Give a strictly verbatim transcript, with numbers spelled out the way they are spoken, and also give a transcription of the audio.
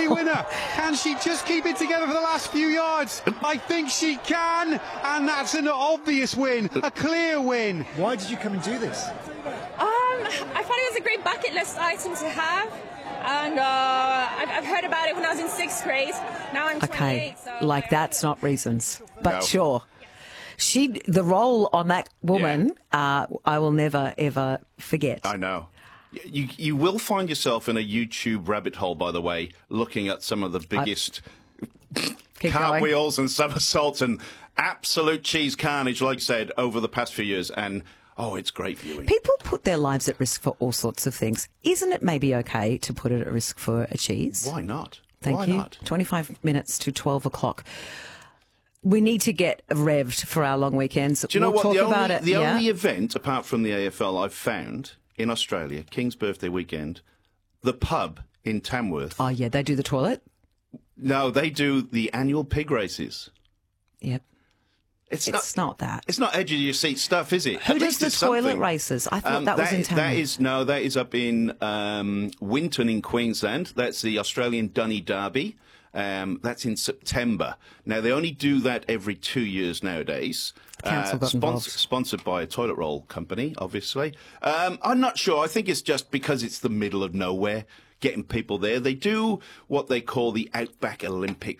Derby winner. Can she just keep it together for the last few yards? I think she can, and that's an obvious win, a clear win. Why did you come and do this? Um, I thought it was a great bucket list item to have, and uh, I've, I've heard about it when I was in sixth grade. Now I'm Okay, twenty-eight. So like that's not reasons, but No. sure. She, the role on that woman, uh, I will never ever forget. I know. You you will find yourself in a YouTube rabbit hole, by the way, looking at some of the biggest Keep cartwheels and somersaults and absolute cheese carnage, like I said, over the past few years. And, oh, it's great viewing. People put their lives at risk for all sorts of things. Isn't it maybe okay to put it at risk for a cheese? Why not? Thank Why you. not? twenty-five minutes to twelve o'clock. We need to get revved for our long weekends. Do you know we'll what? talk The, about only, it. the yeah? only event, apart from the A F L, I've found in Australia, King's birthday weekend, the pub in Tamworth. Oh, yeah, they do the toilet? No, they do the annual pig races. Yep. It's, It's not, not that. It's not edge of your seat stuff, is it? Who At does least the it's toilet something. races? I thought Um, that was in that, town. that is no, that is up in um, Winton in Queensland. That's the Australian Dunny Derby. Um, that's in September. Now they only do that every two years nowadays. Council got involved. Sponsored by a toilet roll company, obviously. Um, I'm not sure. I think it's just because it's the middle of nowhere, getting people there. They do what they call the Outback Olympics.